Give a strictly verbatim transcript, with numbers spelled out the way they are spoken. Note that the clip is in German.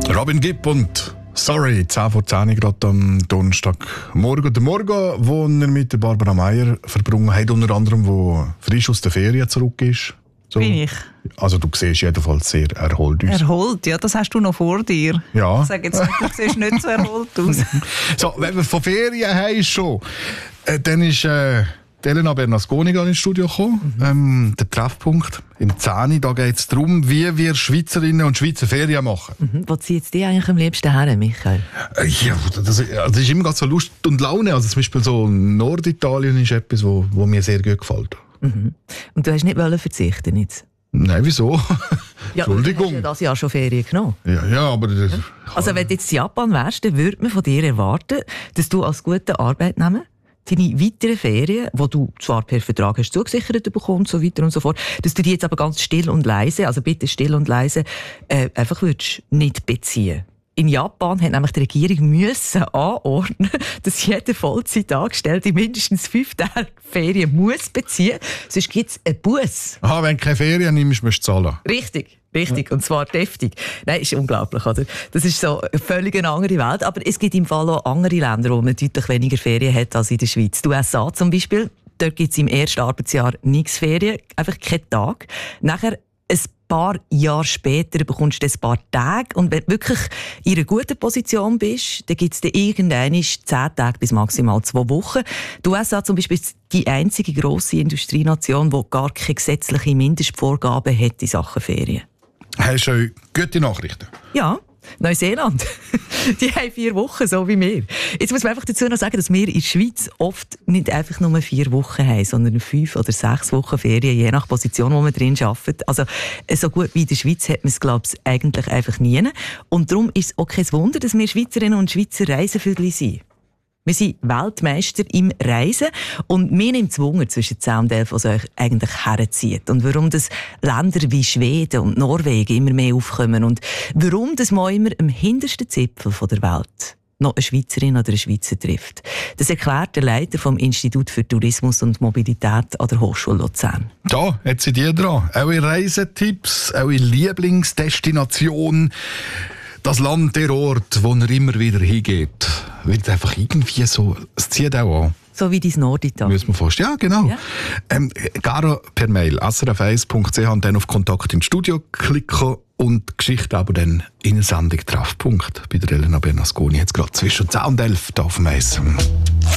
Robin Gibb und «Sorry», zehn vor zehn gerade am Donnerstagmorgen. Der Morgen, den er mit der Barbara Meier verbrungen hat, unter anderem, wo frisch aus der Ferien zurück ist. So. Bin ich. Also du siehst jedenfalls sehr erholt aus. Erholt, ja, das hast du noch vor dir. Ja. Ich sage jetzt nicht, du siehst nicht so erholt aus. So, wenn wir von Ferien haben schon, äh, dann ist äh, Elena Bernasconi ins Studio gekommen. Mhm. Ähm, der Treffpunkt im zehn. Da geht es darum, wie wir Schweizerinnen und Schweizer Ferien machen. Mhm. Wo zieht die eigentlich am liebsten her, Michael? Äh, ja, das, das ist immer ganz so Lust und Laune. Also zum Beispiel so Norditalien ist etwas, wo, wo mir sehr gut gefällt. Mhm. Und du hast nicht wollen verzichten jetzt? Nein, wieso? Ja, Entschuldigung. Du hast ja das Jahr schon Ferien genommen. Ja, ja, aber... Das, ja. Also wenn du jetzt in Japan wärst, dann würde man von dir erwarten, dass du als guter Arbeitnehmer deine weiteren Ferien, die du zwar per Vertrag hast zugesichert bekommen und so weiter und so fort, dass du die jetzt aber ganz still und leise, also bitte still und leise, äh, einfach würdest nicht beziehen. In Japan hat nämlich die Regierung müssen anordnen, dass jeder Vollzeitangestellte mindestens fünf Tage Ferien muss beziehen, sonst gibt es einen Buss. Aha, wenn du keine Ferien nimmst, musst du zahlen. Richtig, richtig, ja. Und zwar deftig. Nein, ist unglaublich, oder? Das ist so eine völlig andere Welt, aber es gibt im Fall auch andere Länder, wo man deutlich weniger Ferien hat als in der Schweiz. Die U S A zum Beispiel, dort gibt es im ersten Arbeitsjahr nichts Ferien, einfach keinen Tag. Nachher ein paar Jahre später bekommst du ein paar Tage. Und wenn du wirklich in einer guten Position bist, dann gibt es dann irgendwann zehn Tage bis maximal zwei Wochen. Die U S A zum Beispiel ist die einzige grosse Industrienation, die gar keine gesetzliche Mindestvorgaben hat in Sachen Ferien. Hast du gute Nachrichten? Ja. Neuseeland. Die haben vier Wochen, so wie wir. Jetzt muss man einfach dazu noch sagen, dass wir in der Schweiz oft nicht einfach nur vier Wochen haben, sondern fünf oder sechs Wochen Ferien, je nach Position, wo man drin arbeitet. Also so gut wie in der Schweiz hat man es, glaube ich, eigentlich einfach nie. Und darum ist es auch kein Wunder, dass wir Schweizerinnen und Schweizer Reisevögel sind. Wir sind Weltmeister im Reisen und wir nehmen Zwungen zwischen zehn und elf, was euch eigentlich herzieht. Und warum das Länder wie Schweden und Norwegen immer mehr aufkommen und warum das mal immer am hintersten Zipfel der Welt noch eine Schweizerin oder einen Schweizer trifft. Das erklärt der Leiter vom Institut für Tourismus und Mobilität an der Hochschule Luzern. Da, jetzt seid ihr dran. Eure Reisetipps, eure Lieblingsdestination, das Land, der Ort, wo ihr immer wieder hingeht, wird einfach irgendwie so, es zieht auch an. So wie dein Norditalien. Müssen wir fast. Ja, genau. Ja. Ähm, Garo per Mail, s r f eins punkt c h und dann auf Kontakt ins Studio klicken und die Geschichte aber dann in eine Sendung Treffpunkt bei der Elena Bernasconi. Jetzt gerade zwischen zehn und elf hier auf dem Eis.